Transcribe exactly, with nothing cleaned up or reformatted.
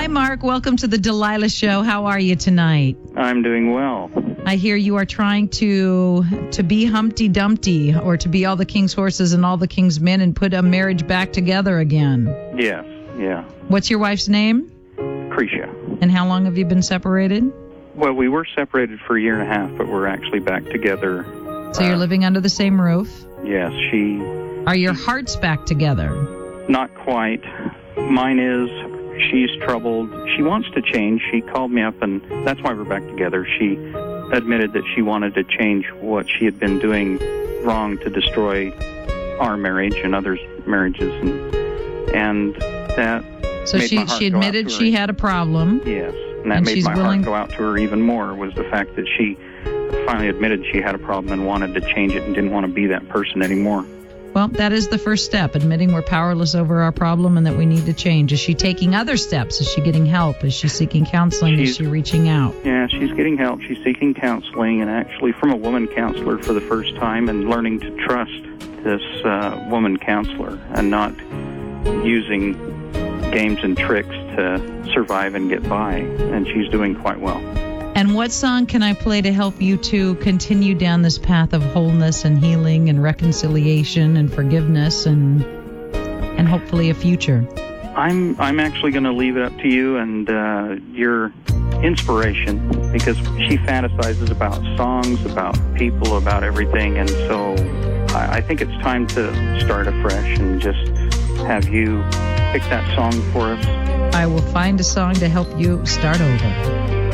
Hi, Mark. Welcome to the Delilah Show. How are you tonight? I'm doing well. I hear you are trying to to be Humpty Dumpty, or to be all the king's horses and all the king's men, and put a marriage back together again. Yes, yeah. What's your wife's name? Cretia. And how long have you been separated? Well, we were separated for a year and a half, but we're actually back together. So you're uh, living under the same roof? Yes, she... Are your hearts back together? Not quite. Mine is... She's troubled. She wants to change. She called me up, and that's why we're back together. She admitted that she wanted to change what she had been doing wrong to destroy our marriage and others' marriages, and and that so made she my heart she go out admitted to her. she had a problem. Yes, and that and made she's my willing... heart go out to her even more, was the fact that she finally admitted she had a problem and wanted to change it and didn't want to be that person anymore. Well, that is the first step, admitting we're powerless over our problem and that we need to change. Is she taking other steps? Is she getting help? Is she seeking counseling? She's, is she reaching out? Yeah, she's getting help. She's seeking counseling, and actually from a woman counselor for the first time, and learning to trust this uh, woman counselor and not using games and tricks to survive and get by. And she's doing quite well. And what song can I play to help you to continue down this path of wholeness and healing and reconciliation and forgiveness and and hopefully a future? I'm I'm actually going to leave it up to you and uh, your inspiration, because she fantasizes about songs, about people, about everything, and so I, I think it's time to start afresh and just have you pick that song for us. I will find a song to help you start over.